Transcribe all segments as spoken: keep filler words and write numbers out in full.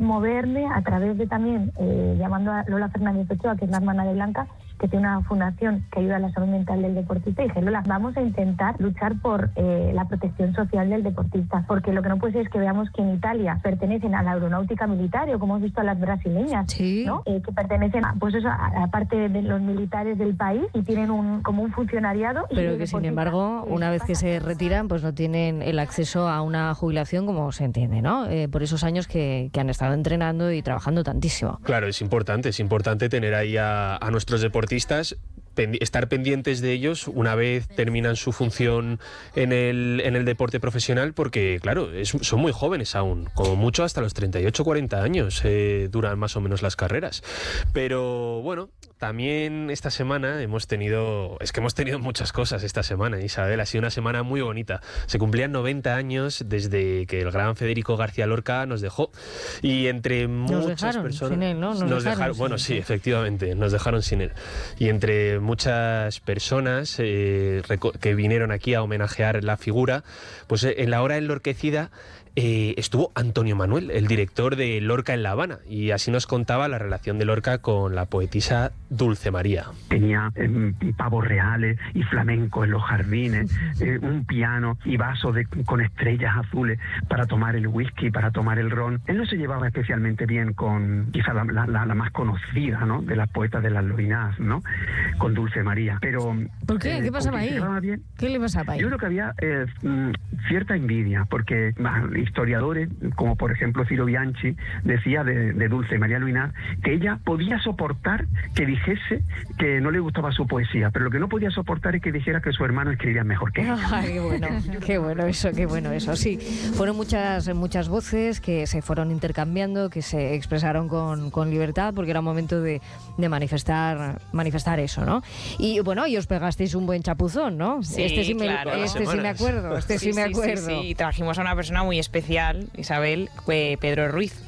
moverme a través de también, eh, llamando a Lola Fernández Ochoa, que es la hermana de Blanca, que tiene una fundación que ayuda a la salud mental del deportista, y dije, Lola, vamos a intentar luchar por eh, la protección social del deportista, porque lo que no puede ser es que veamos que en Italia pertenecen a la aeronáutica militar, o como hemos visto a las brasileñas, sí. ¿no? Eh, que pertenecen a, pues eso, a, a parte de los militares del país, y tienen un como un funcionariado. Pero que sin embargo, una vez que se retiran, pues no tienen el acceso a una jubilación, como se entiende, ¿no? Eh, por esos años que, que han estado entrenando y trabajando tantísimo. Claro, es importante, es importante tener ahí a, a nuestros deportistas, estar pendientes de ellos una vez terminan su función en el, en el deporte profesional, porque claro, es, son muy jóvenes aún, como mucho hasta los treinta y ocho, cuarenta años eh, duran más o menos las carreras. Pero bueno, también esta semana hemos tenido, es que hemos tenido muchas cosas esta semana, Isabel, ha sido una semana muy bonita. Se cumplían noventa años desde que el gran Federico García Lorca nos dejó, y entre nos muchas dejaron personas sin él, ¿no? Nos, nos dejaron, dejaron, bueno, sí, sí, efectivamente, nos dejaron sin él. Y entre muchas personas eh, que vinieron aquí a homenajear la figura, pues en la hora enlorquecida eh, estuvo Antonio Manuel, el director de Lorca en La Habana, y así nos contaba la relación de Lorca con la poetisa Dulce María. Tenía eh, pavos reales y flamenco en los jardines, eh, un piano y vasos de, con estrellas azules para tomar el whisky, para tomar el ron. Él no se llevaba especialmente bien con quizá la, la, la más conocida, ¿no?, de las poetas de las Loinás, ¿no?, con Dulce María. Pero ¿por qué? Eh, ¿Qué pasaba ahí? Bien, ¿Qué le pasaba ahí? Yo creo que había eh, cierta envidia, porque bah, historiadores, como por ejemplo Ciro Bianchi, decía de, de Dulce María Loinás que ella podía soportar que dijese que no le gustaba su poesía, pero lo que no podía soportar es que dijera que su hermano escribía mejor que ella. Ay, qué bueno, qué bueno eso, qué bueno eso. Sí, fueron muchas muchas voces que se fueron intercambiando, que se expresaron con, con libertad, porque era un momento de, de manifestar manifestar eso, ¿no? Y bueno, y os pegasteis un buen chapuzón, ¿no? Sí, este sí me, claro. este sí me acuerdo, este sí, sí me acuerdo. Sí, sí, sí, trajimos a una persona muy especial, Isabel, fue Pedro Ruiz.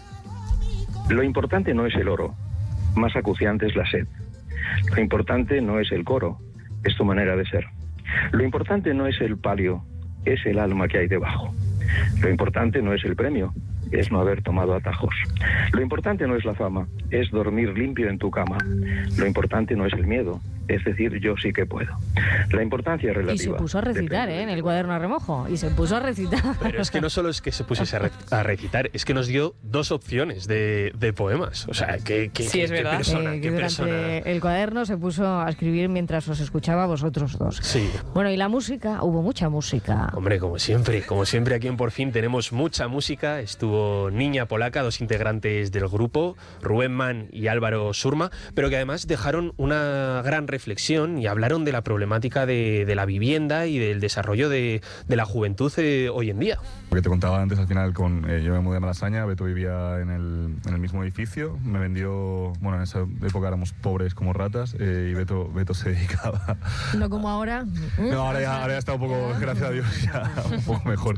Lo importante no es el oro, más acuciante es la sed. Lo importante no es el coro, es tu manera de ser. Lo importante no es el palio, es el alma que hay debajo. Lo importante no es el premio, es no haber tomado atajos. Lo importante no es la fama, es dormir limpio en tu cama. Lo importante no es el miedo, es decir, yo sí que puedo. La importancia es relativa. Y se puso a recitar, ¿eh?, en el cuaderno a remojo. Y se puso a recitar. Pero es que no solo es que se pusiese a, re a recitar, es que nos dio dos opciones de, de poemas. O sea, que, que, sí, es que, verdad. persona, eh, que qué durante persona. el cuaderno se puso a escribir mientras os escuchaba a vosotros dos. Sí. Bueno, y la música, hubo mucha música. Hombre, como siempre, como siempre aquí en Por Fin tenemos mucha música. Estuvo Niña Polaca, dos integrantes del grupo, Rubén Mann y Álvaro Surma, pero que además dejaron una gran reflexión y hablaron de la problemática de, de la vivienda y del desarrollo de, de la juventud eh, hoy en día. Lo que te contaba antes, al final, con, eh, yo me mudé a Malasaña, Beto vivía en el, en el mismo edificio, me vendió, bueno, en esa época éramos pobres como ratas, eh, y Beto, Beto se dedicaba... No como ahora. No, ahora ya, ahora ya está un poco, gracias a Dios, ya un poco mejor.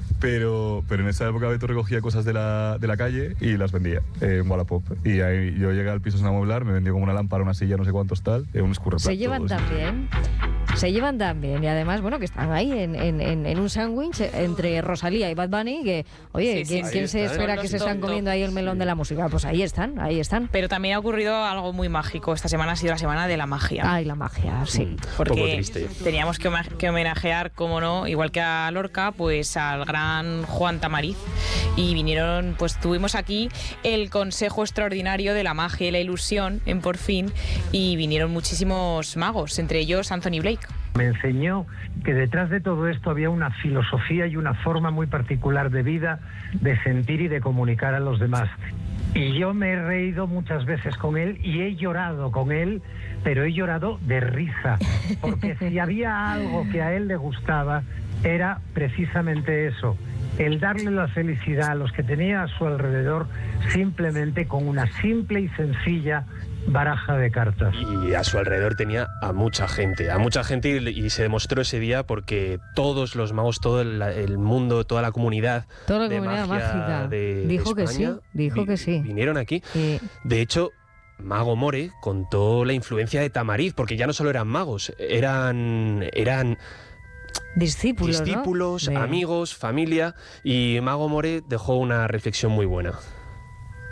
Pero, pero en esa época Beto recogía cosas de la, de la calle y las vendía eh, en Wallapop. Y ahí yo llegué al piso sin amueblar, me vendió como una lámpara, una silla, no sé cuántos tal, eh, un escurreplato. Se llevan tan bien. Se llevan tan bien, y además, bueno, que están ahí en, en, en un sándwich entre Rosalía y Bad Bunny, que, oye, sí, ¿quién, sí, ¿quién sí, se está, espera ¿eh? que se Los están top, comiendo ahí el melón sí. de la música? Pues ahí están, ahí están. Pero también ha ocurrido algo muy mágico. Esta semana ha sido la semana de la magia. Ay, la magia, sí. Porque Un poco triste. teníamos que, que homenajear, como no, igual que a Lorca, pues al gran Juan Tamariz. Y vinieron, pues tuvimos aquí el Consejo Extraordinario de la Magia y la Ilusión en Por Fin, y vinieron muchísimos magos, entre ellos Anthony Blake. Me enseñó que detrás de todo esto había una filosofía y una forma muy particular de vida, de sentir y de comunicar a los demás. Y yo me he reído muchas veces con él y he llorado con él, pero he llorado de risa, porque si había algo que a él le gustaba, era precisamente eso, el darle la felicidad a los que tenía a su alrededor simplemente con una simple y sencilla baraja de cartas. Y a su alrededor tenía a mucha gente, a mucha gente, y, y se demostró ese día porque todos los magos, todo el, el mundo, toda la comunidad, Toda la de comunidad magia mágica de dijo que España, sí, dijo vi, que sí. Vinieron aquí. Sí. De hecho, Mago More contó la influencia de Tamariz, porque ya no solo eran magos, eran... eran Discípulos, discípulos, ¿no? amigos, familia, y Mago More dejó una reflexión muy buena.